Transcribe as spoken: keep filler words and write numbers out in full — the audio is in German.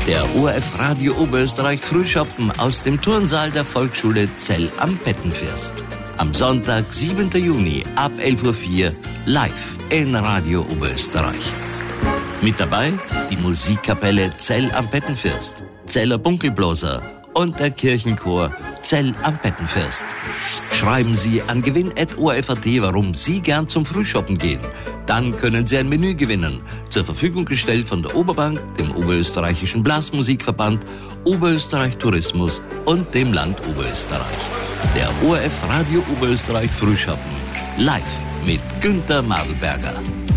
Der O R F Radio Oberösterreich Frühschoppen aus dem Turnsaal der Volksschule Zell am Pettenfirst. Am Sonntag, siebenten Juni ab elf Uhr vier live in Radio Oberösterreich. Mit dabei die Musikkapelle Zell am Pettenfirst, Zeller Bunkelbloser und der Kirchenchor Zell am Pettenfirst. Schreiben Sie an gewinn at o r f punkt a t, warum Sie gern zum Frühshoppen gehen. Dann können Sie ein Menü gewinnen, zur Verfügung gestellt von der Oberbank, dem Oberösterreichischen Blasmusikverband, Oberösterreich Tourismus und dem Land Oberösterreich. Der O R F Radio Oberösterreich Frühschoppen, live mit Günther Madelberger.